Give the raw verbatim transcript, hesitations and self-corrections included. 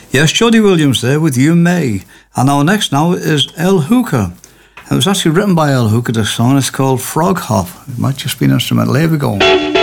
Yes, Jody Williams there with You May. And our next now is El Hooker. It was actually written by El Hooker, this song. It's called Frog Hop. It might just be an instrumental. Here we go.